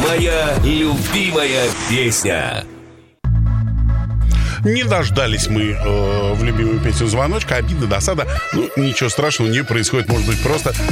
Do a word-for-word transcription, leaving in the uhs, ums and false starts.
Моя любимая песня. Не дождались мы э, в любимую песню звоночка. Обидно, досада. Ну, ничего страшного не происходит. Может быть, просто